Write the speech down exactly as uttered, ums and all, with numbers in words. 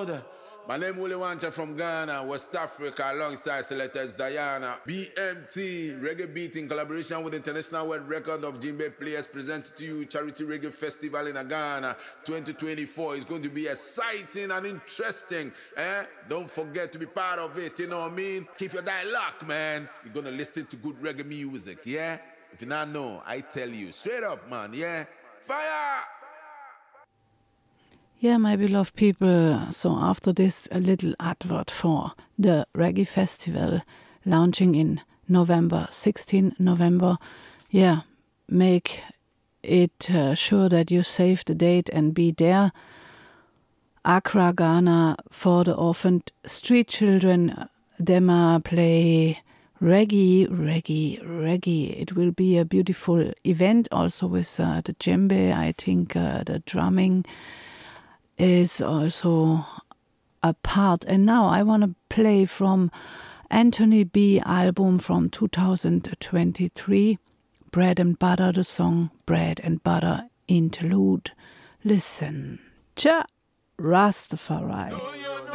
loud. My name Willie Wanter from Ghana, West Africa, alongside selectors Diana. B M T, Reggae Beat in collaboration with International World Record of Djembe Players presented to you Charity Reggae Festival in Ghana twenty twenty-four. It's going to be exciting and interesting. Eh? Don't forget to be part of it, you know what I mean? Keep your dialogue, man. You're going to listen to good reggae music, yeah? If you not know, I tell you, straight up, man, yeah? Fire! Yeah, my beloved people, so after this, a little advert for the Reggae Festival launching in November, sixteenth November. Yeah, make it uh, sure that you save the date and be there. Accra, Ghana, for the orphaned street children, Dema play reggae, reggae, reggae. It will be a beautiful event also with uh, the djembe, I think uh, the drumming is also a part. And now I want to play from Anthony B. album from two thousand twenty-three, Bread and Butter, the song Bread and Butter Interlude. Listen, Jah Rastafari.